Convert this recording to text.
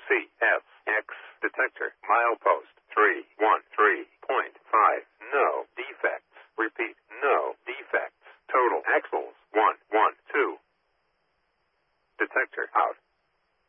CSX detector. Milepost 313.5. No defects. Repeat, no defects. Total axles 112. Detector out.